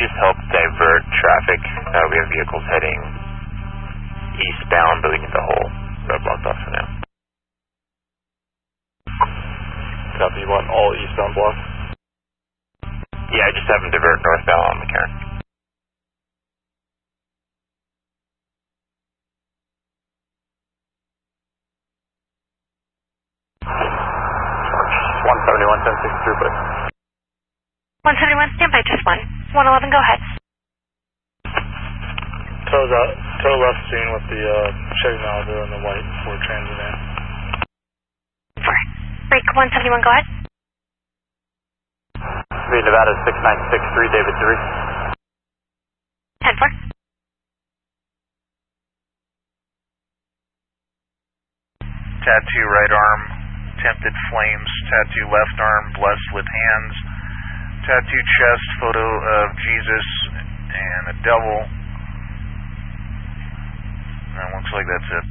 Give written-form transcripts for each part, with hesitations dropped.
just help divert traffic? We have vehicles heading eastbound, but we need the whole road blocked off for now. Copy, you want all eastbound blocks? Yeah, just have them divert northbound on McCarran. Charge 171, 10-6 throughput. 171, stand by just 111, go ahead. Toe left scene with the Chevy Malibu and the white Ford Transit van. Break 171, go ahead. Nevada 6963, David 3. 10-4. Tattoo right arm, tempted flames, tattoo left arm, blessed with hands, tattoo chest, photo of Jesus and a devil. That looks like that's it.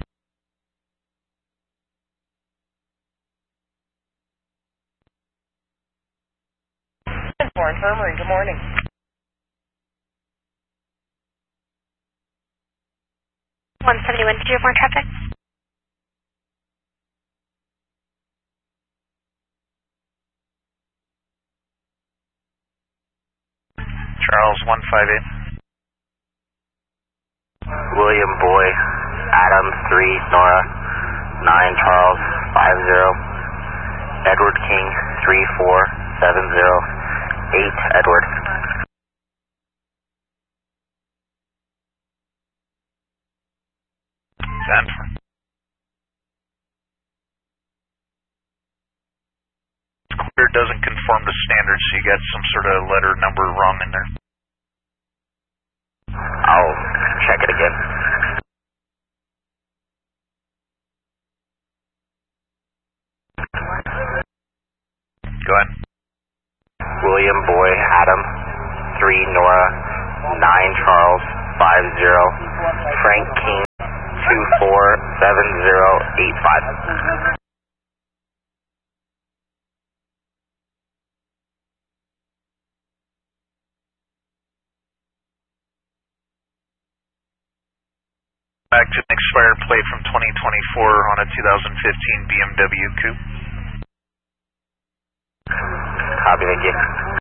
10-4, Infirmary, good morning. $171, did you have more traffic? Charles 158. William Boy, Adam 3, Nora 9, Charles 50, Edward King 3470, 8, Edward. Send. Clear doesn't conform to standards, so you got some sort of letter number wrong in there. I'll check it again. Go ahead. William Boy, Adam 3, Nora 9, Charles 50, Frank King 247085. Back to an expired plate from 2024 on a 2015 BMW Coupe. Copy, thank you.